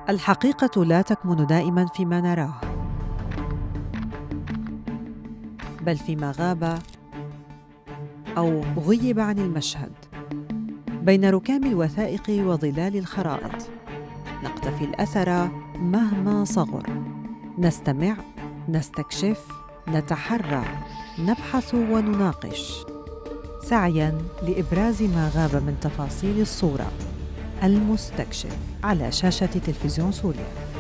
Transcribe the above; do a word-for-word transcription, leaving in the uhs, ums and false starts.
الحقيقة لا تكمن دائماً فيما نراه، بل فيما غاب أو غيب عن المشهد. بين ركام الوثائق وظلال الخرائط نقتفي الأثر مهما صغر، نستمع، نستكشف، نتحرى، نبحث ونناقش، سعياً لإبراز ما غاب من تفاصيل الصورة. المستكشف على شاشة تلفزيون سوريا.